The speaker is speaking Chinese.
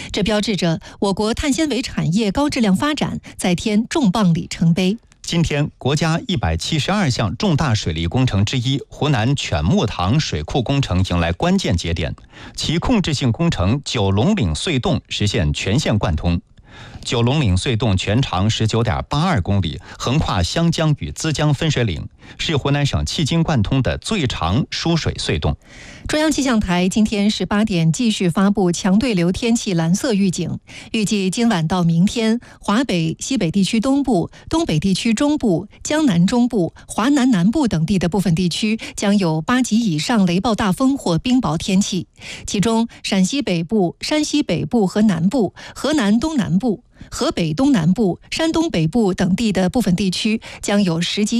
这标志着我国碳纤维产业高质量发展再添重磅里程碑。 今天，国家172项重大水利工程之一湖南犬木塘水库工程迎来关键节点，其控制性工程九龙岭隧洞实现全线贯通。九龙岭隧洞全长19.82公里，横跨湘江与资江分水岭，是湖南省迄今贯通的最长输水隧洞。 中央气象台今天18点继续发布强对流天气蓝色预警，预计今晚到明天，华北、西北地区东部、东北地区中部、江南中部、华南南部等地的部分地区将有8级以上雷暴大风或冰雹天气，其中陕西北部、山西北部和南部、河南东南部、河北东南部、山东北部等地的部分地区将有10级